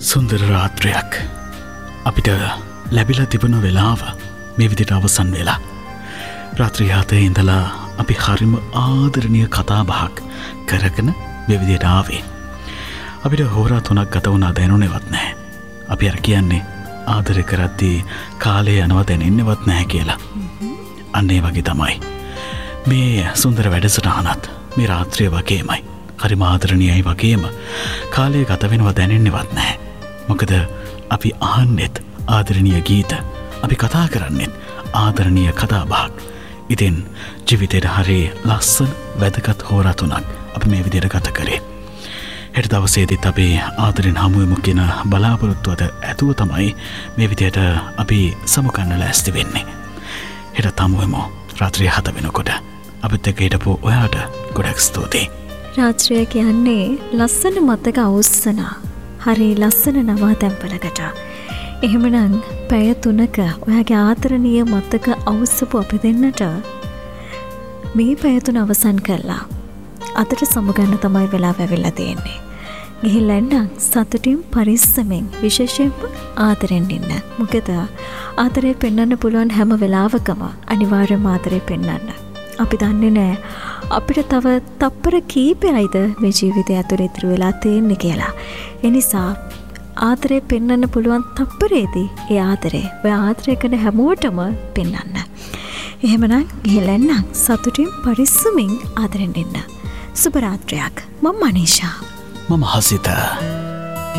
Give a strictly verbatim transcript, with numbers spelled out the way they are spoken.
සුන්දර රාත්‍රයක් අපිට ලැබිලා තිබුණ වෙලාව මේ විදිහට අවසන් වෙලා. රාත්‍රී හතේ ඉඳලා අපි හරිම ආදරණීය කතා බහක් කරගෙන මේ විදිහට ආවේ. අපිට හෝරා තුනක් ගත වුණා දැනුනේවත් නැහැ. අපි අර කියන්නේ ආදරය කරද්දී කාලය යනවා දැනෙන්නේවත් නැහැ කියලා. අන්න ඒ වගේ තමයි මේ සුන්දර වැඩසටහනත් මේ රාත්‍රිය වගේමයි. හරිම ආදරණීයයි වගේම කාලය ගත වෙනවා දැනෙන්නේවත් නැහැ. මොකද අපි අහන්නෙත් ආදරණීය ගීත, අපි කතා කරන්නෙත් ආදරණීය කතා බහක්. ඉතින් ජීවිතේට හරි ලස්සන වැදගත් හෝරා තුනක් අපි මේ විදිහට ගත කරේ. හෙට දවසේදීත් අපි ආදරෙන් හමු වෙමු කියන බලාපොරොත්තුවද ඇතුව තමයි මේ විදිහට අපි සමුගන්න ලෑස්ති වෙන්නේ. හෙට හමු වෙමු රාත්‍රිය හත වෙනකොට. අපිත් එක්ක හිටපු ඔයාට ගොඩක් ස්තුතියි. රාත්‍රිය කියන්නේ ලස්සන මතක අවුස්සන හරි ලස්සන නවාතැන්පලකට. එහෙමනම් පැය තුනක ඔයාගේ ආදරණීය මතක අවුස්සපු අපි දෙන්නට මේ පැය තුන අවසන් කළා. අදට සමුගන්න තමයි වෙලාව ඇවිල්ලා තියෙන්නේ. ගිහිල්ලා එන්න සතුටින් පරිස්සමෙන් විශේෂයෙන්ම ආදරෙන් ඉන්න. මොකද ආදරේ පෙන්වන්න පුළුවන් හැම වෙලාවකම අනිවාර්යයෙන්ම ආදරේ පෙන්වන්න. අපි දන්නේ නැහැ අපිට තව තප්පර කීපයයිද මේ ජීවිතය ඇතුලේ ඉතුරු වෙලා තියෙන්නේ කියලා. ඒ නිසා ආදරේ පෙන්වන්න පුළුවන් තප්පරේදී ඒ ආදරේ ඔය ආදරය කරන හැමෝටම පෙන්වන්න. එහෙමනම් ගිහලා එන්න සතුටින් පරිස්සමින් ආදරෙන් ඉන්න. සුබ රාත්‍රියක්. මම මනීෂා. මම හසිත.